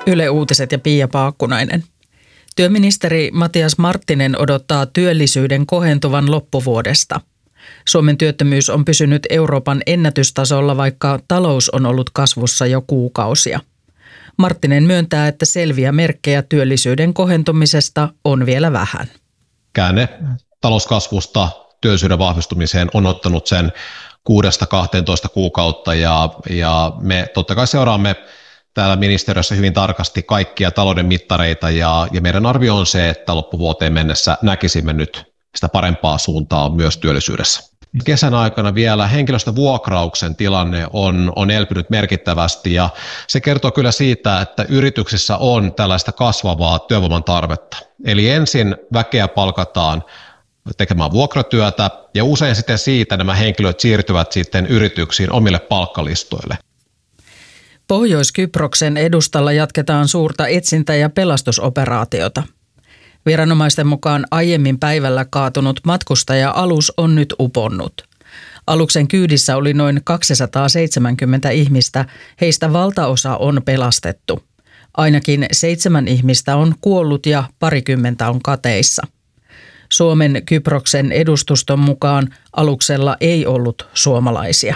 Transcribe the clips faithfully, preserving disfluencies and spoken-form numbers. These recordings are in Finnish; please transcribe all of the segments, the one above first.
Yle Uutiset ja Pia Paakkunainen. Työministeri Matias Marttinen odottaa työllisyyden kohentuvan loppuvuodesta. Suomen työttömyys on pysynyt Euroopan ennätystasolla, vaikka talous on ollut kasvussa jo kuukausia. Marttinen myöntää, että selviä merkkejä työllisyyden kohentumisesta on vielä vähän. Käänne talouskasvusta työllisyyden vahvistumiseen on ottanut sen kuudesta kahteentoista kuukautta ja, ja me totta kai seuraamme täällä ministeriössä hyvin tarkasti kaikkia talouden mittareita ja, ja meidän arvio on se, että loppuvuoteen mennessä näkisimme nyt sitä parempaa suuntaa myös työllisyydessä. Kesän aikana vielä henkilöstövuokrauksen tilanne on, on elpynyt merkittävästi ja se kertoo kyllä siitä, että yrityksissä on tällaista kasvavaa työvoiman tarvetta. Eli ensin väkeä palkataan tekemään vuokratyötä ja usein sitten siitä nämä henkilöt siirtyvät sitten yrityksiin omille palkkalistoille. Pohjois-Kyproksen edustalla jatketaan suurta etsintä- ja pelastusoperaatiota. Viranomaisten mukaan aiemmin päivällä kaatunut matkustaja-alus on nyt uponnut. Aluksen kyydissä oli noin kaksisataaseitsemänkymmentä ihmistä, heistä valtaosa on pelastettu. Ainakin seitsemän ihmistä on kuollut ja parikymmentä on kateissa. Suomen Kyproksen edustuston mukaan aluksella ei ollut suomalaisia.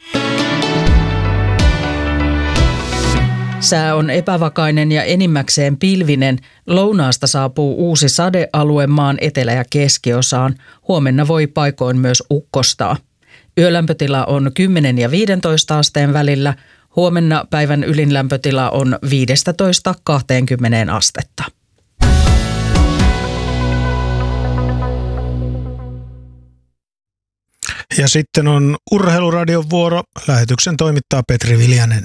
Sää on epävakainen ja enimmäkseen pilvinen. Lounaasta saapuu uusi sadealue maan etelä- ja keskiosaan. Huomenna voi paikoin myös ukkostaa. Yölämpötila on kymmenen ja viisitoista asteen välillä. Huomenna päivän ylinlämpötila on viisitoista kaksikymmentä astetta. Ja sitten on Urheiluradion vuoro. Lähetyksen toimittaa Petri Viljanen.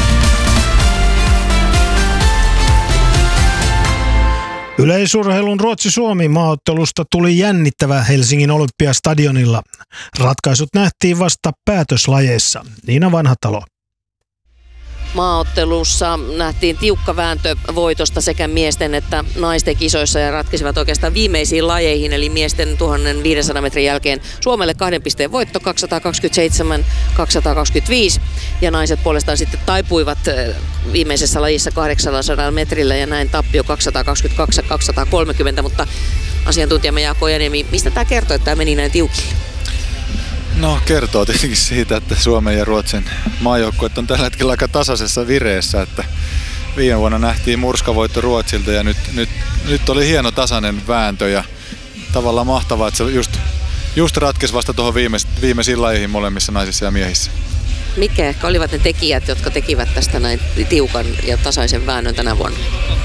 Yleisurheilun Ruotsi-Suomi maaottelusta tuli jännittävä Helsingin Olympiastadionilla. Ratkaisut nähtiin vasta päätöslajeissa. Niina Vanhatalo. Maaottelussa nähtiin tiukka vääntö voitosta sekä miesten että naisten kisoissa ja ratkaisivat oikeastaan viimeisiin lajeihin, eli miesten tuhatviisisataa metrin jälkeen Suomelle kahden pisteen voitto kaksisataakaksikymmentäseitsemän kaksisataakaksikymmentäviisi ja naiset puolestaan sitten taipuivat viimeisessä lajissa kahdeksansataa metrillä ja näin tappio kaksisataakaksikymmentäkaksi kaksisataakolmekymmentä, mutta asiantuntijamme Jaakko Ojaniemi, mistä tämä kertoo, että tämä meni näin tiukille? No kertoo tietenkin siitä, että Suomen ja Ruotsin maajoukkueet on tällä hetkellä aika tasaisessa vireessä, että viime vuonna nähtiin murskavoitto Ruotsilta ja nyt, nyt, nyt oli hieno tasainen vääntö ja tavallaan mahtavaa, että se just, just ratkesi vasta tuohon viimeis, viimeisiin lajeihin molemmissa naisissa ja miehissä. Mitkä ehkä olivat ne tekijät, jotka tekivät tästä näin tiukan ja tasaisen väännön tänä vuonna?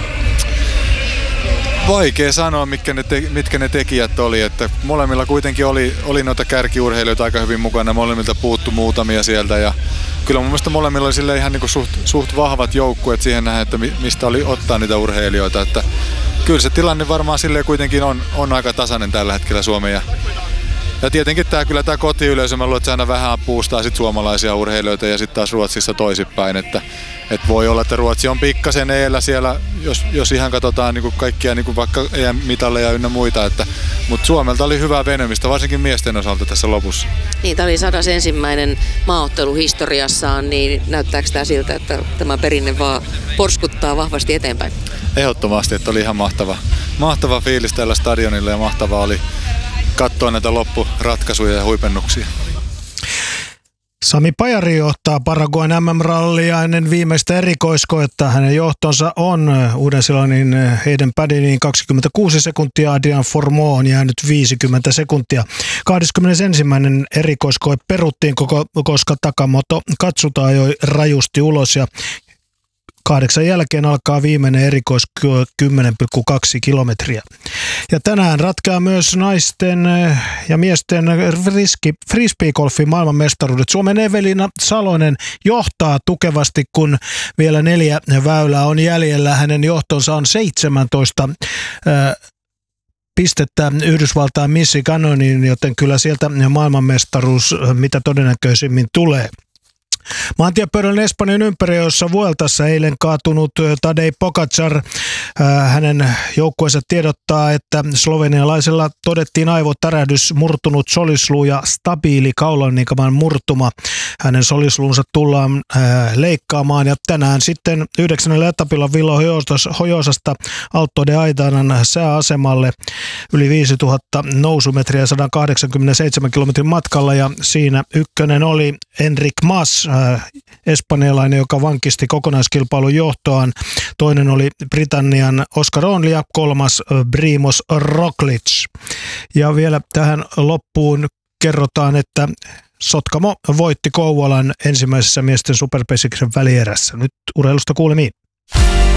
Vaikea sanoa, mitkä ne, te, mitkä ne tekijät oli, että molemmilla kuitenkin oli, oli noita kärkiurheilijoita aika hyvin mukana, molemmilta puuttu muutamia sieltä ja kyllä mun mielestä molemmilla oli sille ihan niin kuin suht, suht vahvat joukkueet siihen nähdä, että mistä oli ottaa niitä urheilijoita, että kyllä se tilanne varmaan silleen kuitenkin on, on aika tasainen tällä hetkellä Suomen ja Ja tietenkin tämä, kyllä tämä kotiyleisö, mä luulen, että se aina vähän puustaa sit suomalaisia urheilijoita ja sitten taas Ruotsissa toisinpäin. Että, että voi olla, että Ruotsi on pikkasen eellä siellä, jos, jos ihan katsotaan niin kuin kaikkia niin kuin vaikka E M-mitalleja ynnä muita. Että, mutta Suomelta oli hyvää venymistä, varsinkin miesten osalta tässä lopussa. Niin, tämä oli sadas ensimmäinen maaottelu historiassaan, niin näyttääkö tämä siltä, että tämä perinne vaan porskuttaa vahvasti eteenpäin? Ehdottomasti, että oli ihan mahtava, mahtava fiilis tällä stadionilla ja mahtavaa oli katsoa näitä loppuratkaisuja ja huipennuksia. Sami Pajari johtaa Paraguayn M M-rallia ennen viimeistä erikoiskoetta. Hänen johtonsa on Uuden-Seelannin Hayden Paddinin kaksikymmentäkuusi sekuntia, Adrian Fourmont on jäänyt viisikymmentä sekuntia. kahdeskymmenesensimmäinen erikoiskoe peruttiin, koska Takamoto Katsuta ajoi rajusti ulos ja kahdeksan jälkeen alkaa viimeinen erikoiskoe kymmenen pilkku kaksi kilometriä. Ja tänään ratkeaa myös naisten ja miesten frisbeegolfin maailmanmestaruudet. Suomen Evelina Salonen johtaa tukevasti, kun vielä neljä väylää on jäljellä. Hänen johtonsa on seitsemäntoista äh, pistettä Yhdysvaltain Missy Cannoniin, joten kyllä sieltä maailmanmestaruus mitä todennäköisimmin tulee. Maantiepyöräilyn Espanjan ympäröissä Vueltassa eilen kaatunut Tadej Pogačar. Hänen joukkueensa tiedottaa, että slovenialaisella todettiin aivotärähdys, murtunut solisluu ja stabiili kaulanikaman murtuma. hänen solisluunsa tullaan ää, leikkaamaan. Ja tänään sitten yhdeksännellä etapilla Villa Hojosasta Alto de Aitanan sääasemalle yli viisituhatta nousumetriä sata kahdeksankymmentäseitsemän kilometrin matkalla, ja siinä ykkönen oli Enric Mas, ää, espanjalainen, joka vankisti kokonaiskilpailun johtoaan. Toinen oli Britannian Oscar Only ja kolmas Primož Roglič. Ja vielä tähän loppuun kerrotaan, että Sotkamo voitti Kouvolan ensimmäisessä miesten superpesiksen välierässä. Nyt urheilusta kuulemiin.